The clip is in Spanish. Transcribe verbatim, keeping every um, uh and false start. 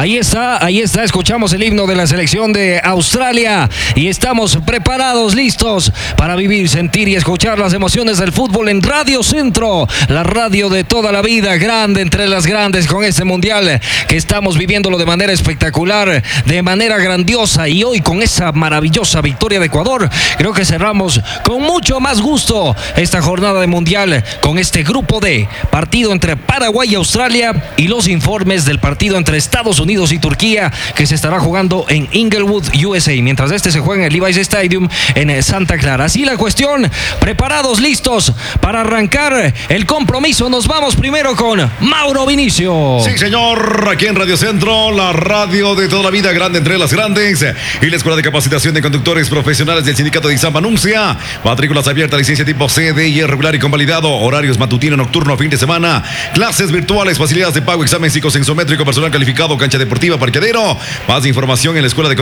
Ahí está, ahí está, escuchamos el himno de la selección de Australia y estamos preparados, listos para vivir, sentir y escuchar las emociones del fútbol en Radio Centro, la radio de toda la vida, grande entre las grandes con este mundial que estamos viviéndolo de manera espectacular, de manera grandiosa, y hoy con esa maravillosa victoria de Ecuador, creo que cerramos con mucho más gusto esta jornada de mundial con este grupo D, partido entre Paraguay y Australia y los informes del partido entre Estados Unidos y Turquía que se estará jugando en Inglewood, U S A, mientras este se juega en el Levi's Stadium en Santa Clara. Así la cuestión, preparados, listos para arrancar el compromiso. Nos vamos primero con Mauro Vinicio. Sí, señor, aquí en Radio Centro, la radio de toda la vida, grande entre las grandes, y la Escuela de Capacitación de Conductores Profesionales del Sindicato de ISAM anuncia matrículas abiertas, licencia tipo C, D I E regular y convalidado, horarios matutino, nocturno, fin de semana, clases virtuales, facilidades de pago, examen psicosensométrico, personal calificado, cancha deportiva, parqueadero. Más información en la Escuela de